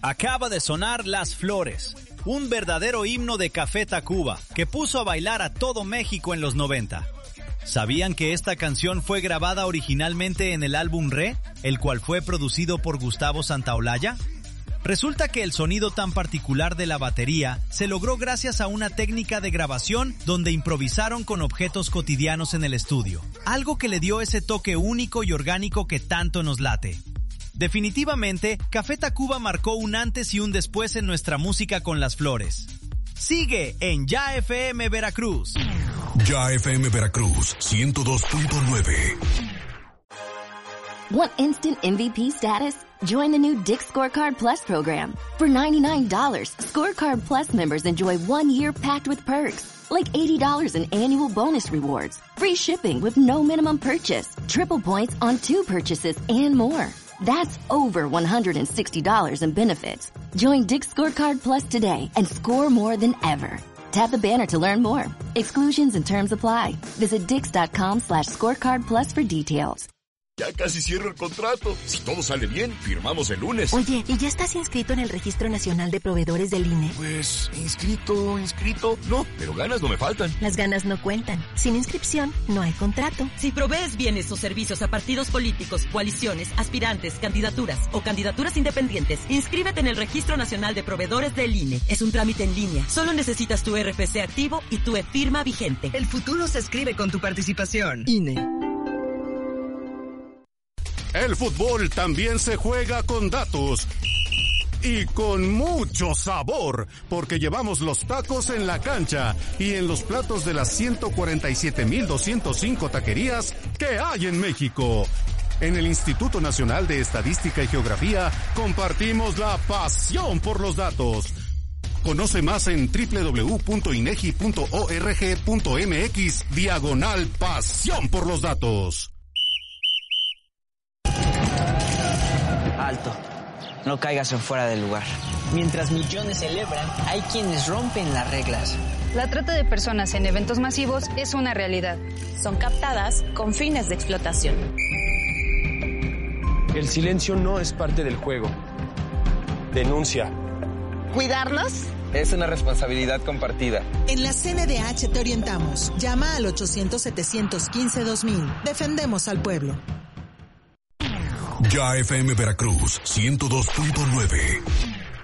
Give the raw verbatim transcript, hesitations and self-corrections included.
Acaba de sonar Las Flores, un verdadero himno de Café Tacuba que puso a bailar a todo México en los noventa. ¿Sabían que esta canción fue grabada originalmente en el álbum Re, el cual fue producido por Gustavo Santaolalla? Resulta que el sonido tan particular de la batería se logró gracias a una técnica de grabación donde improvisaron con objetos cotidianos en el estudio, algo que le dio ese toque único y orgánico que tanto nos late. Definitivamente, Café Tacuba marcó un antes y un después en nuestra música con Las Flores. Sigue en Ya F M Veracruz. Ya F M Veracruz, ciento dos punto nueve. Want instant M V P status? Join the new Dick's Scorecard Plus program. For ninety-nine dollars, Scorecard Plus members enjoy one year packed with perks, like eighty dollars in annual bonus rewards, free shipping with no minimum purchase, triple points on two purchases, and more. That's over one hundred sixty dollars in benefits. Join Dick's Scorecard Plus today and score more than ever. Tap the banner to learn more. Exclusions and terms apply. Visit dix.com slash scorecard plus for details. Ya casi cierro el contrato. Si todo sale bien, firmamos el lunes. Oye, ¿y ya estás inscrito en el Registro Nacional de Proveedores del I N E? Pues, inscrito, inscrito, no, pero ganas no me faltan. Las ganas no cuentan. Sin inscripción, no hay contrato. Si provees bienes o servicios a partidos políticos, coaliciones, aspirantes, candidaturas o candidaturas independientes, inscríbete en el Registro Nacional de Proveedores del I N E. Es un trámite en línea. Solo necesitas tu R F C activo y tu e-firma vigente. El futuro se escribe con tu participación. I N E. El fútbol también se juega con datos y con mucho sabor, porque llevamos los tacos en la cancha y en los platos de las ciento cuarenta y siete mil doscientas cinco taquerías que hay en México. En el Instituto Nacional de Estadística y Geografía compartimos la pasión por los datos. Conoce más en doble u doble u doble u punto inegi punto org punto mx diagonal pasión por los datos. Alto, no caigas en fuera del lugar. Mientras millones celebran, hay quienes rompen las reglas. La trata de personas en eventos masivos es una realidad. Son captadas con fines de explotación. El silencio no es parte del juego. Denuncia. ¿Cuidarnos? Es una responsabilidad compartida. En la C N D H te orientamos. Llama al ochocientos, setecientos quince, dos mil. Defendemos al pueblo. Ya F M Veracruz, ciento dos punto nueve.